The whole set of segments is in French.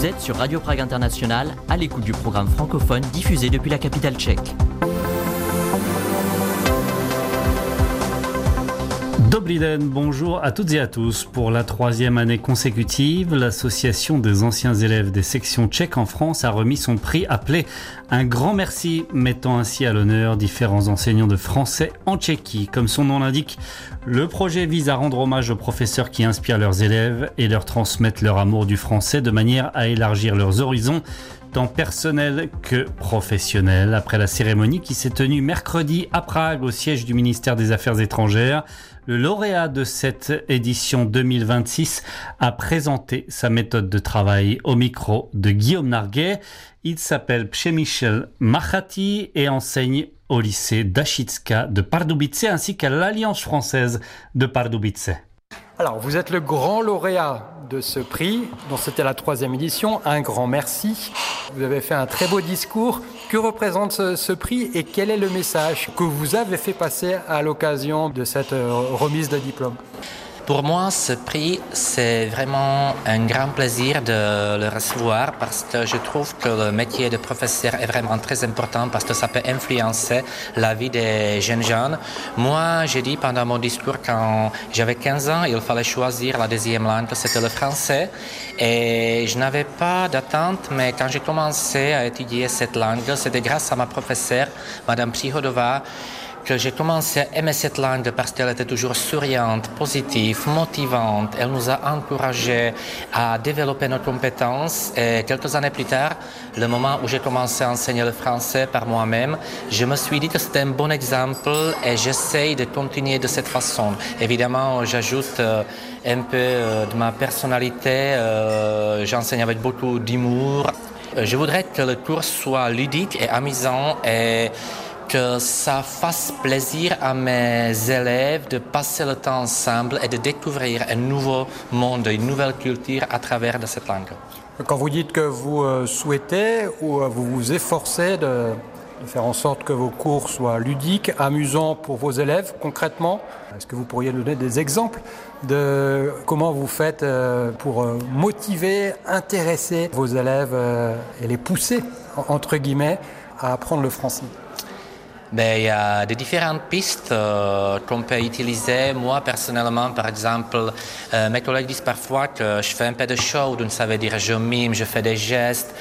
Vous êtes sur Radio Prague International, à l'écoute du programme francophone diffusé depuis la capitale tchèque. Dobrý den, bonjour à toutes et à tous. Pour la 3e année consécutive, l'Association des anciens élèves des sections tchèques en France a remis son prix appelé Un grand merci, mettant ainsi à l'honneur différents enseignants de français en Tchéquie. Comme son nom l'indique, le projet vise à rendre hommage aux professeurs qui inspirent leurs élèves et leur transmettent leur amour du français de manière à élargir leurs horizons, tant personnel que professionnel. Après la cérémonie qui s'est tenue mercredi à Prague au siège du ministère des Affaires étrangères, le lauréat de cette édition 2026 a présenté sa méthode de travail au micro de Guillaume Narguet. Il s'appelle Przemysl Machati et enseigne au lycée d'Achitska de Pardubice ainsi qu'à l'Alliance française de Pardubice. Alors, vous êtes le grand lauréat de ce prix, dont c'était la 3e édition. Un grand merci. Vous avez fait un très beau discours. Que représente ce prix et quel est le message que vous avez fait passer à l'occasion de cette remise de diplôme ? Pour moi, ce prix, c'est vraiment un grand plaisir de le recevoir parce que je trouve que le métier de professeur est vraiment très important parce que ça peut influencer la vie des jeunes gens. Moi, j'ai dit pendant mon discours quand j'avais 15 ans, il fallait choisir la deuxième langue, c'était le français. Et je n'avais pas d'attente, mais quand j'ai commencé à étudier cette langue, c'était grâce à ma professeure, Madame Přihodová, que j'ai commencé à aimer cette langue parce qu'elle était toujours souriante, positive, motivante. Elle nous a encouragés à développer nos compétences. Et quelques années plus tard, le moment où j'ai commencé à enseigner le français par moi-même, je me suis dit que c'était un bon exemple et j'essaye de continuer de cette façon. Évidemment, j'ajoute un peu de ma personnalité. J'enseigne avec beaucoup d'humour. Je voudrais que le cours soit ludique et amusant et que ça fasse plaisir à mes élèves de passer le temps ensemble et de découvrir un nouveau monde, une nouvelle culture à travers de cette langue. Quand vous dites que vous souhaitez ou vous vous efforcez de faire en sorte que vos cours soient ludiques, amusants pour vos élèves, concrètement, est-ce que vous pourriez nous donner des exemples de comment vous faites pour motiver, intéresser vos élèves et les pousser, entre guillemets, à apprendre le français ? Il y a des différentes pistes qu'on peut utiliser. Moi, personnellement, par exemple, mes collègues disent parfois que je fais un peu de show, donc ça veut dire je mime, je fais des gestes,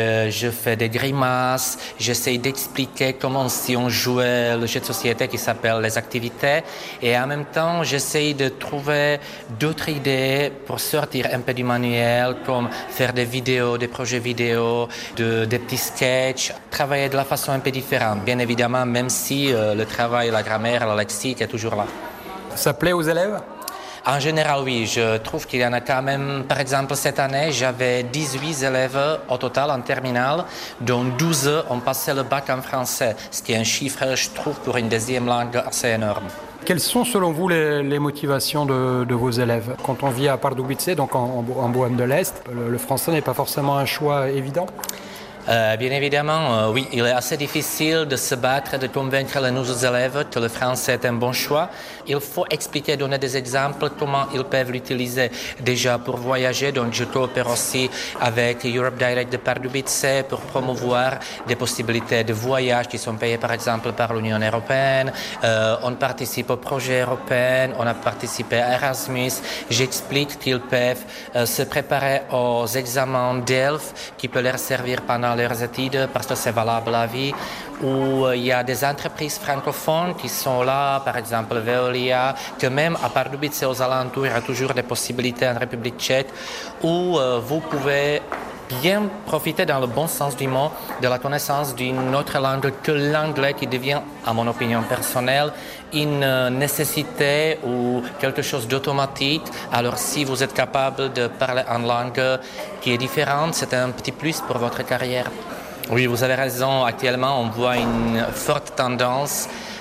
je fais des grimaces, j'essaie d'expliquer comment si on jouait le jeu de société qui s'appelle les activités. Et en même temps, j'essaie de trouver d'autres idées pour sortir un peu du manuel, comme faire des vidéos, des projets vidéo, des petits sketchs, travailler de la façon un peu différente. Bien évidemment, même si le travail, la grammaire, la lexique est toujours là. Ça plaît aux élèves ? En général, oui. Je trouve qu'il y en a quand même, par exemple, cette année, j'avais 18 élèves au total en terminale, dont 12 ont passé le bac en français, ce qui est un chiffre, je trouve, pour une deuxième langue assez énorme. Quelles sont, selon vous, les motivations de vos élèves ? Quand on vit à Pardubice, donc en Bohême de l'Est, le français n'est pas forcément un choix évident ? Bien évidemment, oui, il est assez difficile de se battre, de convaincre les nouveaux élèves que le français est un bon choix. Il faut expliquer, donner des exemples, comment ils peuvent l'utiliser déjà pour voyager. Donc, je coopère aussi avec Europe Direct de Pardubice pour promouvoir des possibilités de voyage qui sont payées, par exemple, par l'Union européenne. On participe au projet européen, on a participé à Erasmus. J'explique qu'ils peuvent se préparer aux examens DELF qui peuvent leur servir pendant leurs études parce que c'est valable à la vie, où il y a des entreprises francophones qui sont là, par exemple Veolia, que même à Pardubice et aux alentours, il y a toujours des possibilités en République tchèque où vous pouvez bien profiter dans le bon sens du mot de la connaissance d'une autre langue que l'anglais qui devient, à mon opinion personnelle, une nécessité ou quelque chose d'automatique. Alors si vous êtes capable de parler en langue qui est différente, c'est un petit plus pour votre carrière. Oui, vous avez raison. Actuellement, on voit une forte tendance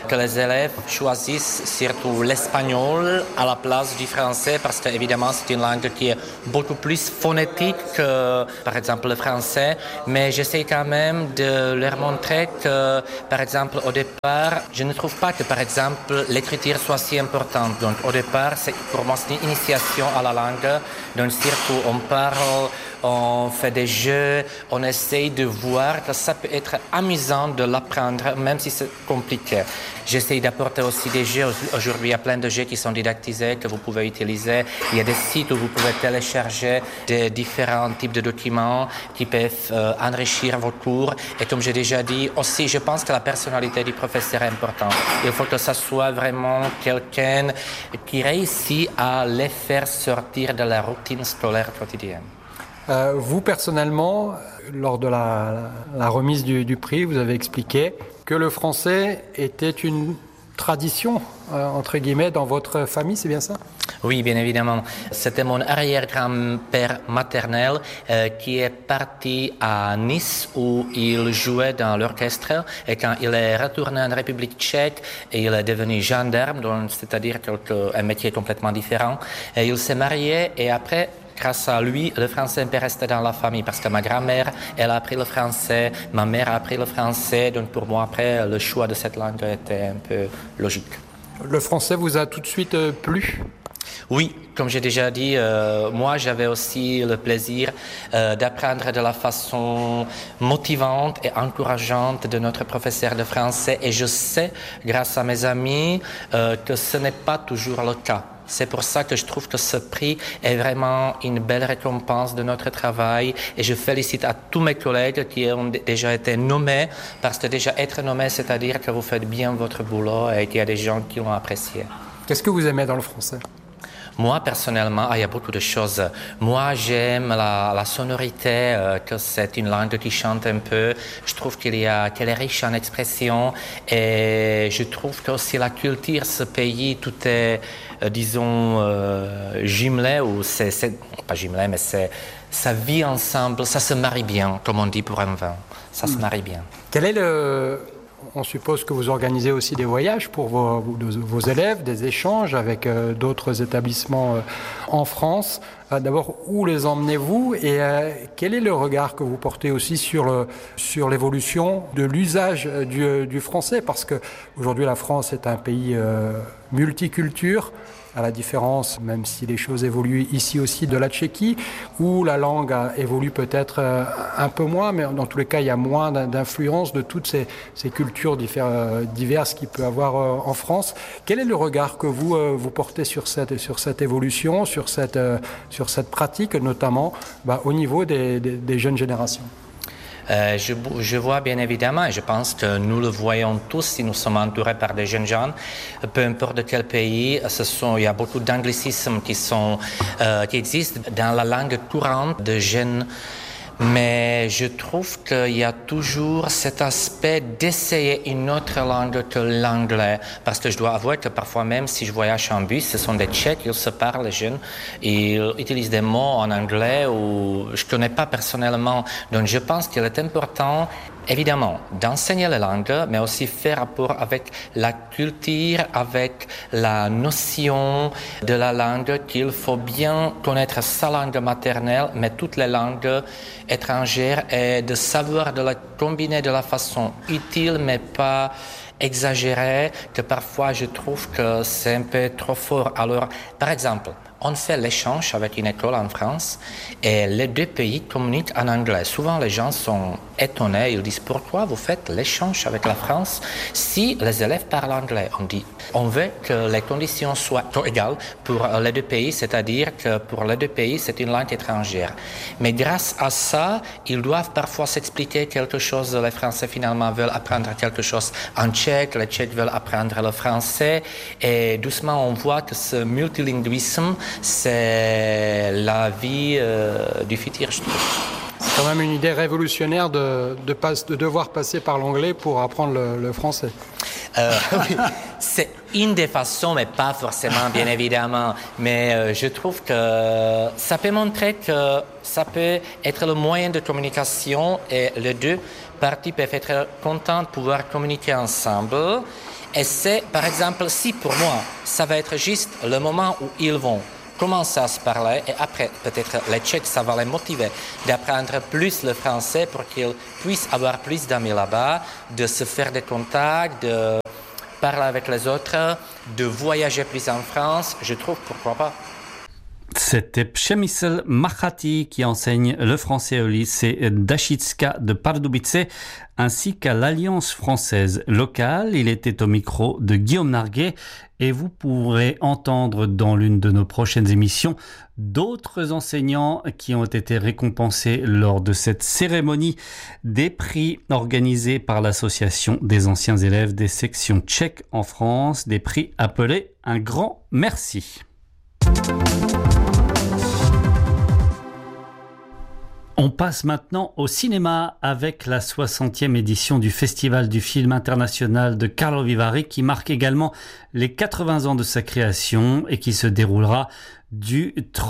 que les élèves choisissent surtout l'espagnol à la place du français parce qu'évidemment c'est une langue qui est beaucoup plus phonétique que par exemple le français, mais j'essaie quand même de leur montrer que par exemple au départ, je ne trouve pas que par exemple l'écriture soit si importante. Donc au départ, c'est pour moi c'est une initiation à la langue, donc surtout on parle, on fait des jeux, on essaye de voir que ça peut être amusant de l'apprendre, même si c'est compliqué. J'essaye d'apporter aussi des jeux. Aujourd'hui, il y a plein de jeux qui sont didactisés, que vous pouvez utiliser. Il y a des sites où vous pouvez télécharger des différents types de documents qui peuvent enrichir vos cours. Et comme j'ai déjà dit, aussi, je pense que la personnalité du professeur est importante. Il faut que ça soit vraiment quelqu'un qui réussit à les faire sortir de la routine scolaire quotidienne. Vous, personnellement, lors de la remise du prix, vous avez expliqué que le français était une tradition, entre guillemets, dans votre famille, c'est bien ça? Oui, bien évidemment. C'était mon arrière-grand-père maternel qui est parti à Nice où il jouait dans l'orchestre et quand il est retourné en République tchèque, il est devenu gendarme, donc c'est-à-dire un métier complètement différent. Et il s'est marié et après, grâce à lui, le français est resté dans la famille parce que ma grand-mère, elle a appris le français, ma mère a appris le français, donc pour moi, après, le choix de cette langue était un peu logique. Le français vous a tout de suite plu? Oui, comme j'ai déjà dit, moi j'avais aussi le plaisir d'apprendre de la façon motivante et encourageante de notre professeur de français et je sais, grâce à mes amis, que ce n'est pas toujours le cas. C'est pour ça que je trouve que ce prix est vraiment une belle récompense de notre travail et je félicite à tous mes collègues qui ont déjà été nommés parce que déjà être nommé, c'est-à-dire que vous faites bien votre boulot et qu'il y a des gens qui l'ont apprécié. Qu'est-ce que vous aimez dans le français? Moi, personnellement, il y a beaucoup de choses. Moi, j'aime la sonorité, que c'est une langue qui chante un peu. Je trouve qu'elle est riche en expression et je trouve que aussi la culture, ce pays, tout est, disons, jumelé ou c'est pas jumelé, mais ça vit ensemble, ça se marie bien, comme on dit pour un vin. Ça se marie bien. Quel est On suppose que vous organisez aussi des voyages pour vos élèves, des échanges avec d'autres établissements en France. D'abord, où les emmenez-vous et quel est le regard que vous portez aussi sur l'évolution de l'usage du français? Parce qu'aujourd'hui, la France est un pays multiculture, à la différence, même si les choses évoluent ici aussi, de la Tchéquie, où la langue évolue peut-être un peu moins, mais dans tous les cas, il y a moins d'influence de toutes ces cultures diverses qu'il peut y avoir en France. Quel est le regard que vous portez sur cette évolution, sur cette pratique, notamment au niveau des jeunes générations? Je vois bien évidemment, et je pense que nous le voyons tous si nous sommes entourés par des jeunes gens, peu importe de quel pays, il y a beaucoup d'anglicismes qui existent dans la langue courante de jeunes. Mais je trouve qu'il y a toujours cet aspect d'essayer une autre langue que l'anglais. Parce que je dois avouer que parfois même si je voyage en bus, ce sont des Tchèques, ils se parlent, les jeunes, ils utilisent des mots en anglais ou je ne connais pas personnellement. Donc je pense qu'il est important, évidemment, d'enseigner la langue, mais aussi faire rapport avec la culture, avec la notion de la langue, qu'il faut bien connaître sa langue maternelle, mais toutes les langues étrangères, et de savoir de la combiner de la façon utile, mais pas exagérée, que parfois je trouve que c'est un peu trop fort. Alors, par exemple, on fait l'échange avec une école en France et les deux pays communiquent en anglais. Souvent, les gens sont étonnés. Ils disent « Pourquoi vous faites l'échange avec la France si les élèves parlent anglais ?» On dit « On veut que les conditions soient égales pour les deux pays, c'est-à-dire que pour les deux pays, c'est une langue étrangère. » Mais grâce à ça, ils doivent parfois s'expliquer quelque chose. Les Français, finalement, veulent apprendre quelque chose en tchèque. Les Tchèques veulent apprendre le français. Et doucement, on voit que ce multilinguisme, c'est la vie du futur, je trouve. C'est quand même une idée révolutionnaire de devoir passer par l'anglais pour apprendre le français. Oui, c'est une des façons, mais pas forcément, bien évidemment. Mais je trouve que ça peut montrer que ça peut être le moyen de communication et les deux parties peuvent être contentes de pouvoir communiquer ensemble. Et c'est, par exemple, si pour moi, ça va être juste le moment où ils vont commencer à se parler et après, peut-être les Tchèques, ça va les motiver d'apprendre plus le français pour qu'ils puissent avoir plus d'amis là-bas, de se faire des contacts, de parler avec les autres, de voyager plus en France. Je trouve, pourquoi pas. C'était Przemysl Machati qui enseigne le français au lycée Dachicka de Pardubice ainsi qu'à l'Alliance française locale. Il était au micro de Guillaume Narguet et vous pourrez entendre dans l'une de nos prochaines émissions d'autres enseignants qui ont été récompensés lors de cette cérémonie des prix organisée par l'Association des anciens élèves des sections tchèques en France, des prix appelés Un grand merci. On passe maintenant au cinéma avec la 60e édition du Festival du film international de Karlovy Vary qui marque également les 80 ans de sa création et qui se déroulera du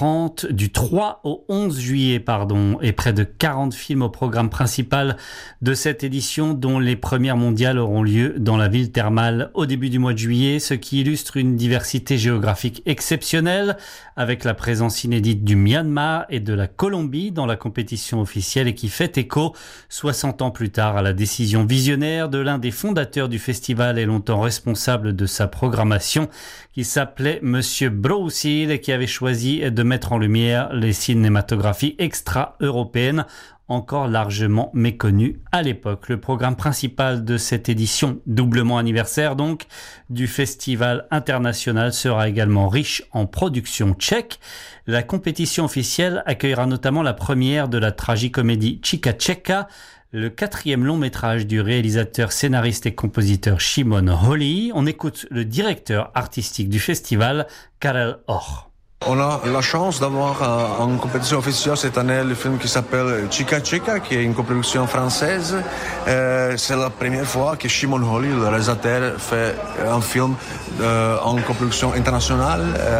3 au 11 juillet, et près de 40 films au programme principal de cette édition, dont les premières mondiales auront lieu dans la ville thermale au début du mois de juillet, ce qui illustre une diversité géographique exceptionnelle, avec la présence inédite du Myanmar et de la Colombie dans la compétition officielle et qui fait écho 60 ans plus tard à la décision visionnaire de l'un des fondateurs du festival et longtemps responsable de sa programmation, qui s'appelait Monsieur Broussel et qui avait choisi de mettre en lumière les cinématographies extra-européennes encore largement méconnues à l'époque. Le programme principal de cette édition, doublement anniversaire donc, du Festival international sera également riche en productions tchèques. La compétition officielle accueillera notamment la première de la tragicomédie Chica Čeka, le 4e long métrage du réalisateur, scénariste et compositeur Šimon Holý. On écoute le directeur artistique du festival, Karel Hoch. On a la chance d'avoir en compétition officielle cette année le film qui s'appelle Chica Čeka, qui est une coproduction française. C'est la première fois que Šimon Holý, le réalisateur, fait un film en coproduction internationale.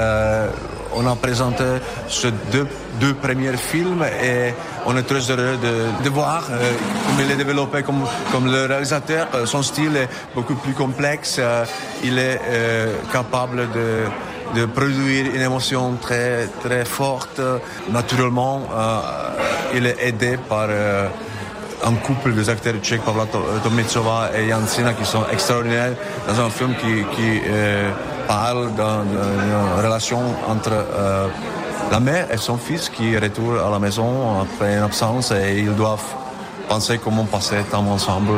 On a présenté ces deux premiers films et on est très heureux de voir comment il est développé comme le réalisateur. Son style est beaucoup plus complexe. Il est capable de produire une émotion très, très forte. Naturellement, il est aidé par un couple des acteurs tchèques, Pavla Tomicová et Jan Sina, qui sont extraordinaires dans un film qui parle d'une relation entre la mère et son fils qui retournent à la maison après une absence et ils doivent penser comment passer temps ensemble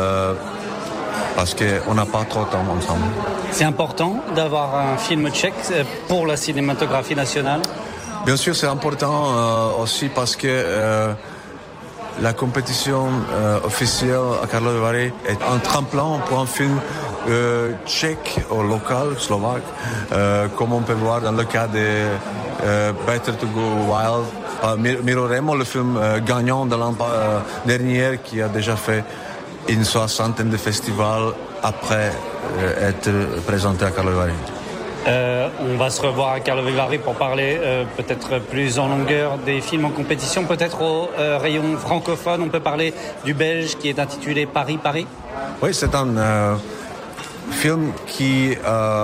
parce qu'on n'a pas trop de temps ensemble. C'est important d'avoir un film tchèque pour la cinématographie nationale ? Bien sûr, c'est important aussi parce que la compétition officielle à Karlovy Vary est un tremplin pour un film tchèque ou local, slovaque, comme on peut voir dans le cas de Better to Go Wild. Miro Remo, le film gagnant de l'an dernier, qui a déjà fait une 60aine de festivals après être présenté à Karlovy Vary. On va se revoir à Karlovy Vary pour parler peut-être plus en longueur des films en compétition, peut-être au rayon francophone. On peut parler du belge qui est intitulé Paris, Paris. Oui, c'est un film qui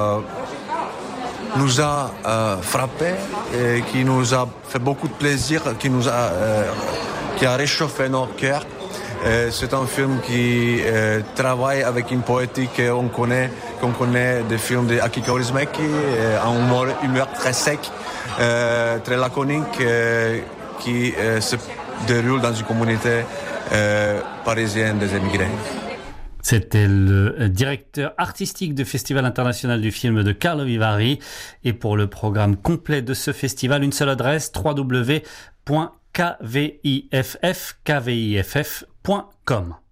nous a frappé et qui nous a fait beaucoup de plaisir, qui a réchauffé nos cœurs. C'est un film qui travaille avec une poétique qu'on connaît des films de Aki Kaurismäki, un humeur très sec, très laconique, qui se déroule dans une communauté parisienne des émigrés. C'était le directeur artistique du Festival international du film de Karlovy Vary. Et pour le programme complet de ce festival, une seule adresse, www.kviff.com.